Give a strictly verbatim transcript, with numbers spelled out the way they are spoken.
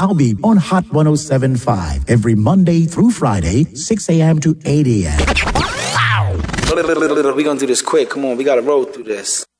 I'll be on Hot one oh seven point five every Monday through Friday, six a.m. to eight a.m. We're gonna do this quick. Come on, we gotta roll through this.